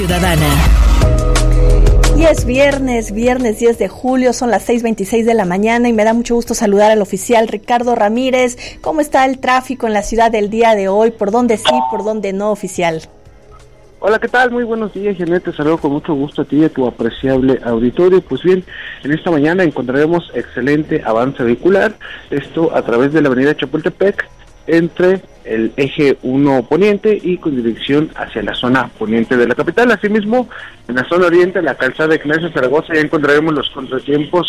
Ciudadana. Y es viernes 10 de julio, son las 6:26 de la mañana y me da mucho gusto saludar al oficial Ricardo Ramírez. ¿Cómo está el tráfico en la ciudad del día de hoy? ¿Por dónde sí, por dónde no, oficial? Hola, ¿qué tal? Muy buenos días, Janet. Te saludo con mucho gusto a ti y a tu apreciable auditorio. Pues bien, en esta mañana encontraremos excelente avance vehicular, esto a través de la avenida Chapultepec, entre el eje 1 poniente y con dirección hacia la zona poniente de la capital. Asimismo, en la zona oriente, la calzada Ignacio Zaragoza, ya encontraremos los contratiempos.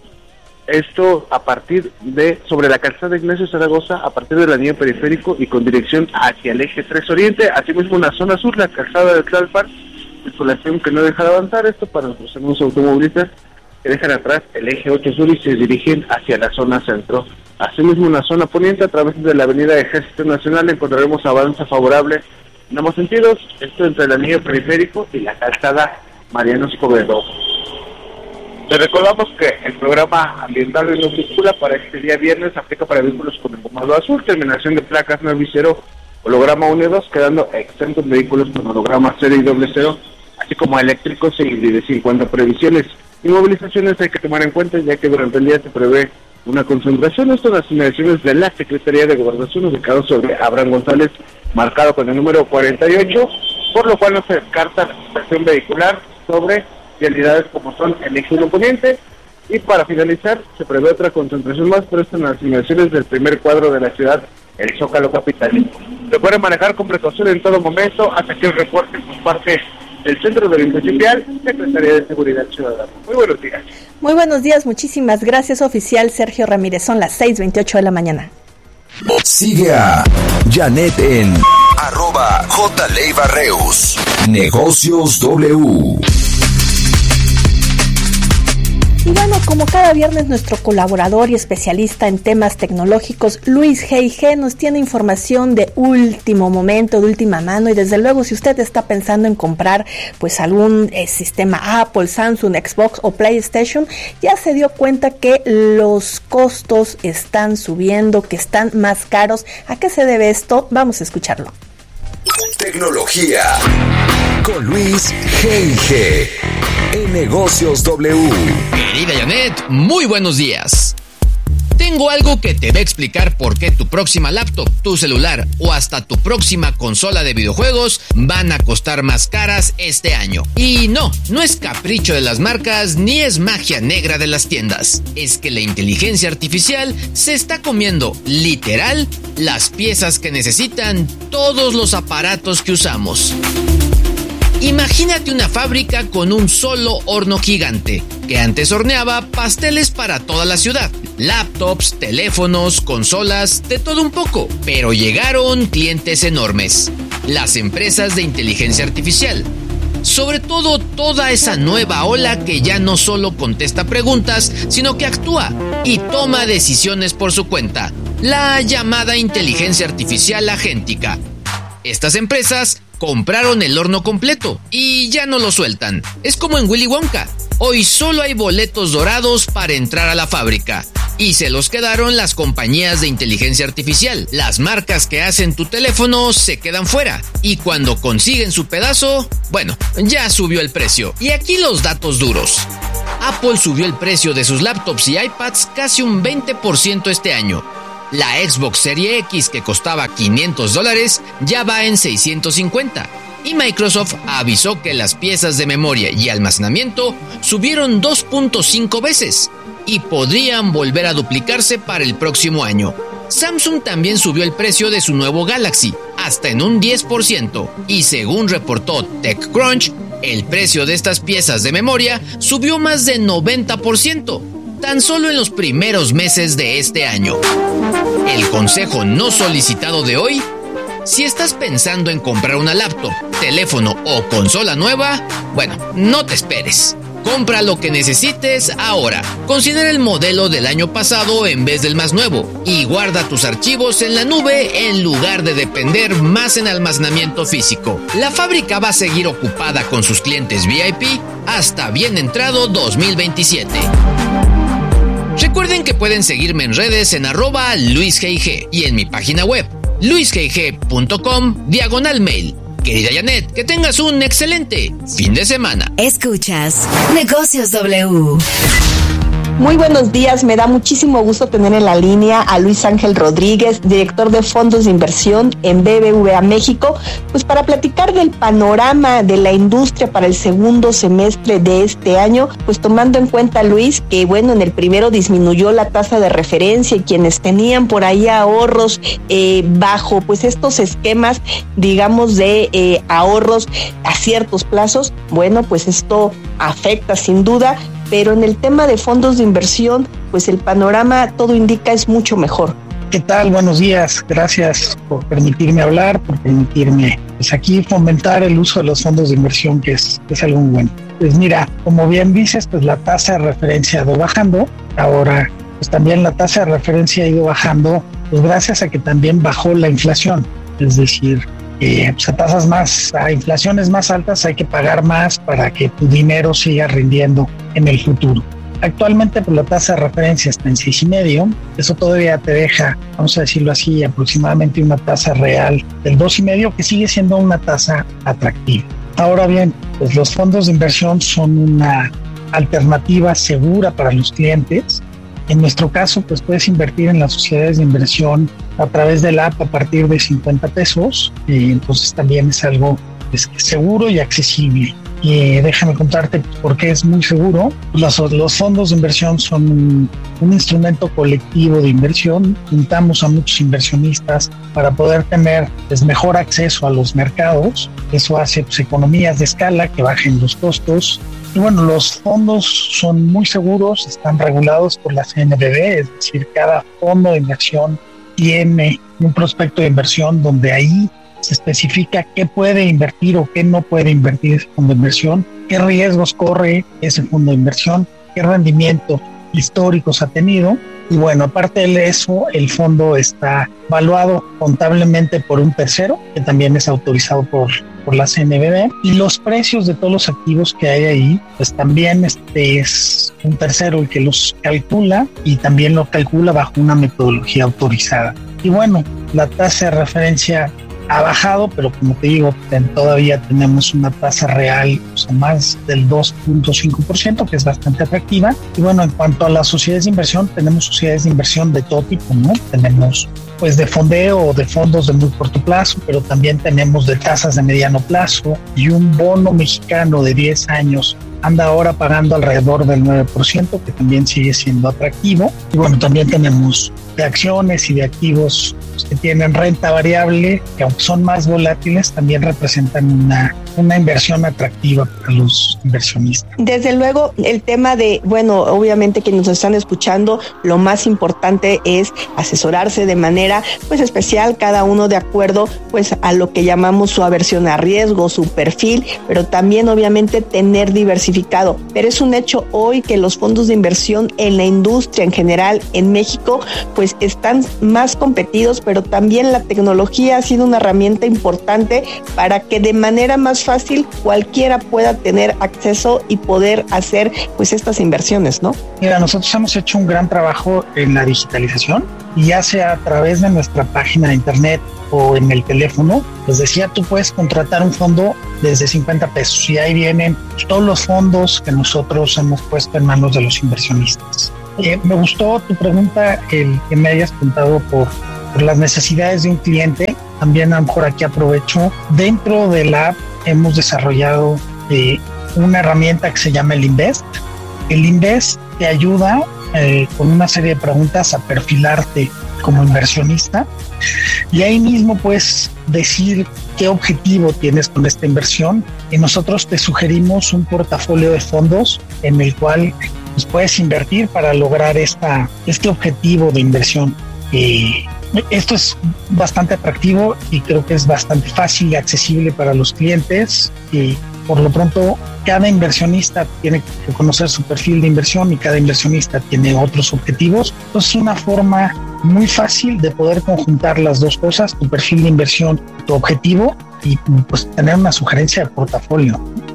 Esto a partir de, sobre la calzada Ignacio Zaragoza, a partir del anillo periférico y con dirección hacia el eje 3 oriente. Asimismo, en la zona sur, la calzada de Tlalpan, circulación que no deja de avanzar, esto para los hermanos automovilistas que dejan atrás el eje 8 sur y se dirigen hacia la zona centro. Asimismo, en la zona poniente, a través de la avenida Ejército Nacional, encontraremos avance favorable en ambos sentidos, esto entre el anillo periférico y la calzada Mariano Escobedo. Les recordamos que el programa ambiental de no circula para este día viernes aplica para vehículos con engomado azul, terminación de placas 9 y 0, holograma 1 y 2, quedando exentos vehículos con holograma 0 y doble 0, así como eléctricos e híbridos. En cuanto a previsiones y movilizaciones, hay que tomar en cuenta ya que durante el día se prevé una concentración. Esto en las inmediaciones de la Secretaría de Gobernación, ubicado sobre Abraham González, marcado con el número 48, por lo cual no se descarta la situación vehicular sobre realidades como son el eje 1 poniente. Y para finalizar, se prevé otra concentración más, pero esto en las inmediaciones del primer cuadro de la ciudad, el Zócalo capitalino. Se puede manejar con precaución en todo momento, hasta que el reporte por parte del Centro de Orientación Vial, Secretaría de Seguridad Ciudadana. Muy buenos días. Muy buenos días, muchísimas gracias, oficial Sergio Ramírez. Son las 6:28 de la mañana. Sigue a Janet en @JLeibarreus. Negocios W. Y bueno, como cada viernes, nuestro colaborador y especialista en temas tecnológicos, Luis G.I.G., nos tiene información de último momento, de última mano, y desde luego, si usted está pensando en comprar pues algún sistema Apple, Samsung, Xbox o PlayStation, ya se dio cuenta que los costos están subiendo, que están más caros. ¿A qué se debe esto? Vamos a escucharlo. Tecnología con Luis G.I.G. en Negocios W. Querida Janet, muy buenos días. Tengo algo que te va a explicar por qué tu próxima laptop, tu celular o hasta tu próxima consola de videojuegos van a costar más caras este año. Y no es capricho de las marcas ni es magia negra de las tiendas. Es que la inteligencia artificial se está comiendo, literal, las piezas que necesitan todos los aparatos que usamos. Imagínate una fábrica con un solo horno gigante, que antes horneaba pasteles para toda la ciudad. Laptops, teléfonos, consolas, de todo un poco. Pero llegaron clientes enormes. Las empresas de inteligencia artificial. Sobre todo toda esa nueva ola que ya no solo contesta preguntas, sino que actúa y toma decisiones por su cuenta. La llamada inteligencia artificial agéntica. Estas empresas compraron el horno completo y ya no lo sueltan. Es como en Willy Wonka. Hoy solo hay boletos dorados para entrar a la fábrica. Y se los quedaron las compañías de inteligencia artificial. Las marcas que hacen tu teléfono se quedan fuera. Y cuando consiguen su pedazo, bueno, ya subió el precio. Y aquí los datos duros. Apple subió el precio de sus laptops y iPads casi un 20% este año. La Xbox Series X, que costaba $500, ya va en $650. Y Microsoft avisó que las piezas de memoria y almacenamiento subieron 2.5 veces y podrían volver a duplicarse para el próximo año. Samsung también subió el precio de su nuevo Galaxy, hasta en un 10%, y según reportó TechCrunch, el precio de estas piezas de memoria subió más de 90%. Tan solo en los primeros meses de este año. El consejo no solicitado de hoy: si estás pensando en comprar una laptop, teléfono o consola nueva, bueno, no te esperes. Compra lo que necesites ahora. Considera el modelo del año pasado en vez del más nuevo y guarda tus archivos en la nube en lugar de depender más en almacenamiento físico. La fábrica va a seguir ocupada con sus clientes VIP hasta bien entrado 2027. Recuerden que pueden seguirme en redes en @LuisGIG y en mi página web luisgig.com/mail. Querida Janet, que tengas un excelente fin de semana. Escuchas Negocios W. Muy buenos días, me da muchísimo gusto tener en la línea a Luis Ángel Rodríguez, director de fondos de inversión en BBVA México, pues para platicar del panorama de la industria para el segundo semestre de este año, pues tomando en cuenta, Luis, que bueno, en el primero disminuyó la tasa de referencia y quienes tenían por ahí ahorros bajo pues estos esquemas, digamos, de ahorros a ciertos plazos, bueno, pues esto afecta sin duda. Pero en el tema de fondos de inversión, pues el panorama, todo indica, es mucho mejor. ¿Qué tal? Buenos días. Gracias por permitirme hablar, por permitirme pues aquí fomentar el uso de los fondos de inversión, que es algo muy bueno. Pues mira, como bien dices, pues la tasa de referencia ha ido bajando. Ahora, pues también la tasa de referencia ha ido bajando, pues gracias a que también bajó la inflación. Es decir, pues a inflaciones más altas hay que pagar más para que tu dinero siga rindiendo en el futuro. Actualmente pues la tasa de referencia está en 6,5, eso todavía te deja, vamos a decirlo así, aproximadamente una tasa real del 2,5, que sigue siendo una tasa atractiva. Ahora bien, pues los fondos de inversión son una alternativa segura para los clientes. En nuestro caso, pues puedes invertir en las sociedades de inversión a través de la app a partir de 50 pesos. Entonces también es algo seguro y accesible. Déjame contarte por qué es muy seguro. Los fondos de inversión son un instrumento colectivo de inversión. Juntamos a muchos inversionistas para poder tener mejor acceso a los mercados. Eso hace economías de escala, que bajen los costos. Y bueno, los fondos son muy seguros, están regulados por la CNBV, es decir, cada fondo de inversión tiene un prospecto de inversión donde ahí se especifica qué puede invertir o qué no puede invertir ese fondo de inversión, qué riesgos corre ese fondo de inversión, qué rendimientos históricos ha tenido. Y bueno, aparte de eso, el fondo está evaluado contablemente por un tercero, que también es autorizado por la CNBV, y los precios de todos los activos que hay ahí, pues también es un tercero el que los calcula, y también lo calcula bajo una metodología autorizada. Y bueno, la tasa de referencia ha bajado, pero como te digo, todavía tenemos una tasa real, o sea, más del 2.5%, que es bastante atractiva. Y bueno, en cuanto a las sociedades de inversión, tenemos sociedades de inversión de todo tipo, ¿no? Tenemos pues de fondeo o de fondos de muy corto plazo, pero también tenemos de tasas de mediano plazo, y un bono mexicano de 10 años anda ahora pagando alrededor del 9%, que también sigue siendo atractivo. Y bueno, también tenemos de acciones y de activos que tienen renta variable, que aunque son más volátiles, también representan una inversión atractiva para los inversionistas. Desde luego, el tema de, bueno, obviamente que nos están escuchando, lo más importante es asesorarse de manera pues especial, cada uno de acuerdo pues a lo que llamamos su aversión a riesgo, su perfil, pero también obviamente tener diversificado. Pero es un hecho hoy que los fondos de inversión en la industria en general en México pues están más competidos, pero también la tecnología ha sido una herramienta importante para que de manera más fácil cualquiera pueda tener acceso y poder hacer pues estas inversiones, ¿no? Mira, nosotros hemos hecho un gran trabajo en la digitalización, y ya sea a través de nuestra página de internet o en el teléfono. Les decía, tú puedes contratar un fondo desde 50 pesos y ahí vienen todos los fondos que nosotros hemos puesto en manos de los inversionistas. Me gustó tu pregunta, el que me hayas preguntado por las necesidades de un cliente. También a lo mejor aquí aprovecho, dentro de la app hemos desarrollado una herramienta que se llama el Invest. El Invest te ayuda con una serie de preguntas a perfilarte como inversionista, y ahí mismo puedes decir qué objetivo tienes con esta inversión, y nosotros te sugerimos un portafolio de fondos en el cual pues, puedes invertir para lograr este objetivo de inversión. Esto es bastante atractivo y creo que es bastante fácil y accesible para los clientes, y por lo pronto cada inversionista tiene que conocer su perfil de inversión y cada inversionista tiene otros objetivos. Entonces es una forma muy fácil de poder conjuntar las dos cosas, tu perfil de inversión, tu objetivo, y pues tener una sugerencia de portafolio.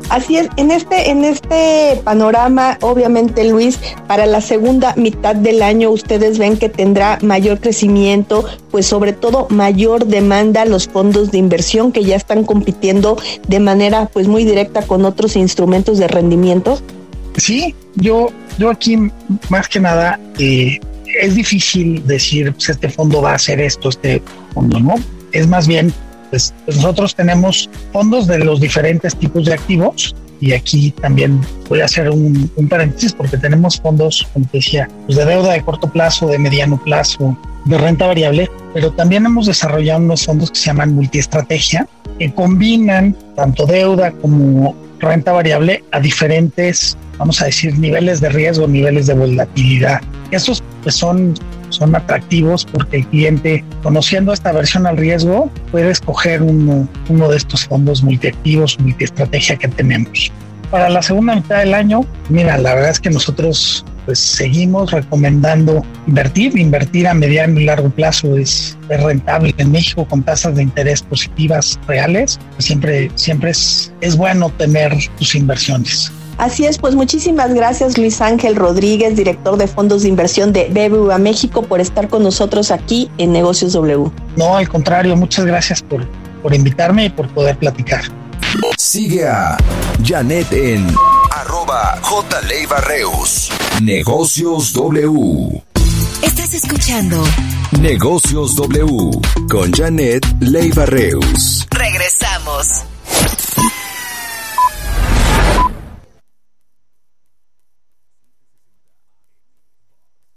Así es, en este panorama, obviamente, Luis, para la segunda mitad del año ustedes ven que tendrá mayor crecimiento, pues sobre todo mayor demanda a los fondos de inversión que ya están compitiendo de manera pues muy directa con otros instrumentos de rendimiento. Sí, yo aquí más que nada es difícil decir pues este fondo va a hacer esto, este fondo no, es más bien pues nosotros tenemos fondos de los diferentes tipos de activos y aquí también voy a hacer un paréntesis porque tenemos fondos, como te decía, pues de deuda de corto plazo, de mediano plazo, de renta variable, pero también hemos desarrollado unos fondos que se llaman multiestrategia que combinan tanto deuda como renta variable a diferentes, vamos a decir, niveles de riesgo, niveles de volatilidad. Estos pues son atractivos porque el cliente, conociendo esta versión al riesgo, puede escoger uno de estos fondos multiactivos, multiestrategia que tenemos. Para la segunda mitad del año, mira, la verdad es que nosotros pues seguimos recomendando invertir a mediano y largo plazo es rentable en México con tasas de interés positivas reales. Siempre es bueno tener tus inversiones. Así es, pues muchísimas gracias Luis Ángel Rodríguez, director de fondos de inversión de BBVA México, por estar con nosotros aquí en Negocios W. No, al contrario, muchas gracias por invitarme y por poder platicar. Sigue a Janet en @JLeiva-Reus. Negocios W. Estás escuchando Negocios W con Janet Leiva-Reus. Regresamos.